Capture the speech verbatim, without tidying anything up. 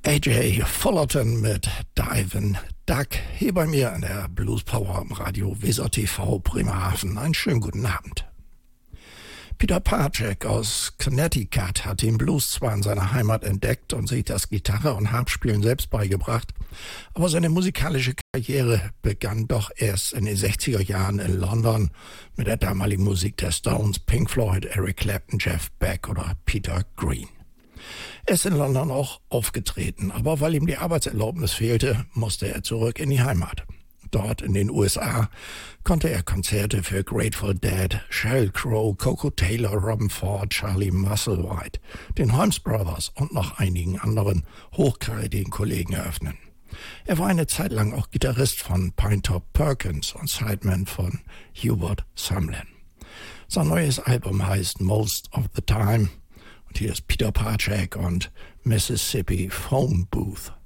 A J Fullerton mit Divin' Duck hier bei mir an der Blues Power im Radio Weser T V Bremerhaven. Einen schönen guten Abend. Peter Parcek aus Connecticut hat den Blues zwar in seiner Heimat entdeckt und sich das Gitarre- und Harpspielen selbst beigebracht, aber seine musikalische Karriere begann doch erst in den sechziger Jahren in London mit der damaligen Musik der Stones, Pink Floyd, Eric Clapton, Jeff Beck oder Peter Green. Er ist in London auch aufgetreten, aber weil ihm die Arbeitserlaubnis fehlte, musste er zurück in die Heimat. Dort in den U S A konnte er Konzerte für Grateful Dead, Sheryl Crow, Coco Taylor, Robben Ford, Charlie Musselwhite, den Holmes Brothers und noch einigen anderen hochkarätigen Kollegen eröffnen. Er war eine Zeit lang auch Gitarrist von Pinetop Perkins und Sideman von Hubert Sumlin. Sein neues Album heißt Most of the Time. Und hier ist Peter Parcek und Mississippi Phone Booth.